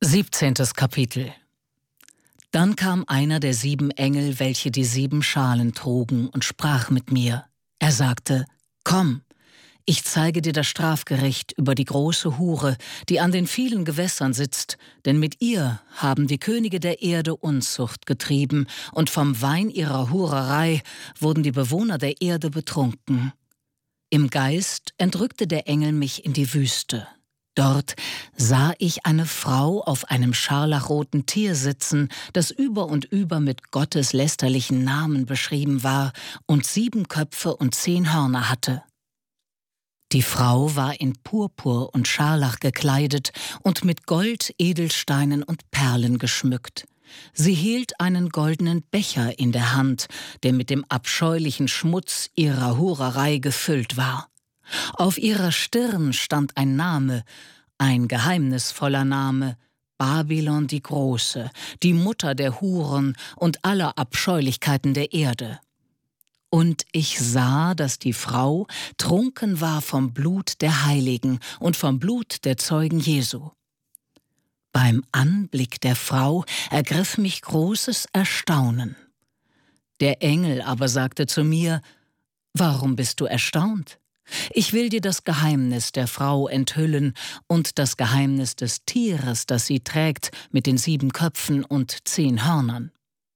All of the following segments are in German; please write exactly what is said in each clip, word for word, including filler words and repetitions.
Siebzehntes Kapitel. Dann kam einer der sieben Engel, welche die sieben Schalen trugen, und sprach mit mir. Er sagte: Komm, ich zeige dir das Strafgericht über die große Hure, die an den vielen Gewässern sitzt, denn mit ihr haben die Könige der Erde Unzucht getrieben, und vom Wein ihrer Hurerei wurden die Bewohner der Erde betrunken. Im Geist entrückte der Engel mich in die Wüste. Dort sah ich eine Frau auf einem scharlachroten Tier sitzen, das über und über mit Gottes lästerlichen Namen beschrieben war und sieben Köpfe und zehn Hörner hatte. Die Frau war in Purpur und Scharlach gekleidet und mit Gold, Edelsteinen und Perlen geschmückt. Sie hielt einen goldenen Becher in der Hand, der mit dem abscheulichen Schmutz ihrer Hurerei gefüllt war. Auf ihrer Stirn stand ein Name, ein geheimnisvoller Name: Babylon die Große, die Mutter der Huren und aller Abscheulichkeiten der Erde. Und ich sah, dass die Frau trunken war vom Blut der Heiligen und vom Blut der Zeugen Jesu. Beim Anblick der Frau ergriff mich großes Erstaunen. Der Engel aber sagte zu mir: Warum bist du erstaunt? Ich will dir das Geheimnis der Frau enthüllen und das Geheimnis des Tieres, das sie trägt, mit den sieben Köpfen und zehn Hörnern.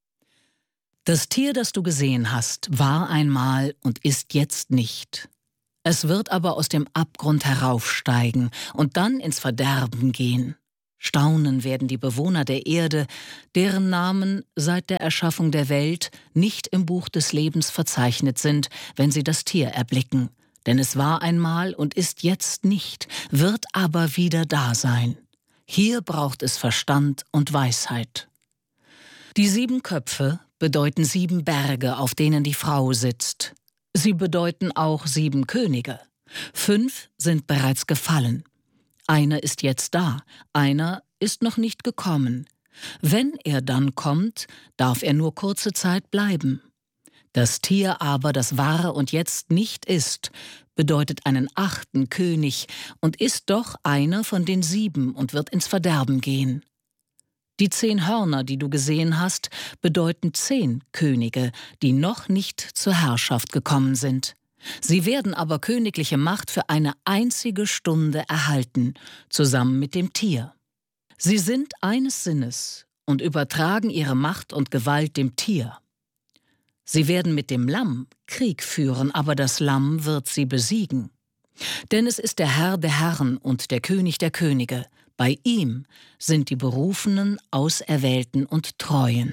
Das Tier, das du gesehen hast, war einmal und ist jetzt nicht. Es wird aber aus dem Abgrund heraufsteigen und dann ins Verderben gehen. Staunen werden die Bewohner der Erde, deren Namen seit der Erschaffung der Welt nicht im Buch des Lebens verzeichnet sind, wenn sie das Tier erblicken. Denn es war einmal und ist jetzt nicht, wird aber wieder da sein. Hier braucht es Verstand und Weisheit. Die sieben Köpfe bedeuten sieben Berge, auf denen die Frau sitzt. Sie bedeuten auch sieben Könige. Fünf sind bereits gefallen. Einer ist jetzt da, einer ist noch nicht gekommen. Wenn er dann kommt, darf er nur kurze Zeit bleiben. Das Tier aber, das war und jetzt nicht ist, bedeutet einen achten König und ist doch einer von den sieben und wird ins Verderben gehen. Die zehn Hörner, die du gesehen hast, bedeuten zehn Könige, die noch nicht zur Herrschaft gekommen sind. Sie werden aber königliche Macht für eine einzige Stunde erhalten, zusammen mit dem Tier. Sie sind eines Sinnes und übertragen ihre Macht und Gewalt dem Tier. Sie werden mit dem Lamm Krieg führen, aber das Lamm wird sie besiegen. Denn es ist der Herr der Herren und der König der Könige. Bei ihm sind die Berufenen, Auserwählten und Treuen.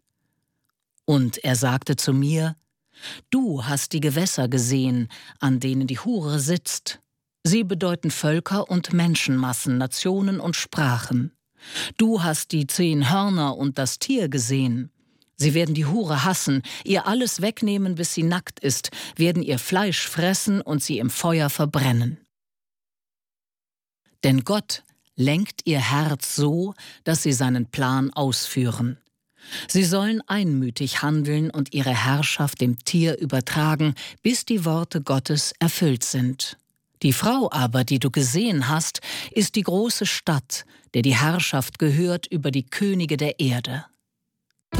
Und er sagte zu mir: Du hast die Gewässer gesehen, an denen die Hure sitzt. Sie bedeuten Völker und Menschenmassen, Nationen und Sprachen. Du hast die zehn Hörner und das Tier gesehen. Sie werden die Hure hassen, ihr alles wegnehmen, bis sie nackt ist, werden ihr Fleisch fressen und sie im Feuer verbrennen. Denn Gott lenkt ihr Herz so, dass sie seinen Plan ausführen. Sie sollen einmütig handeln und ihre Herrschaft dem Tier übertragen, bis die Worte Gottes erfüllt sind. Die Frau aber, die du gesehen hast, ist die große Stadt, der die Herrschaft gehört über die Könige der Erde.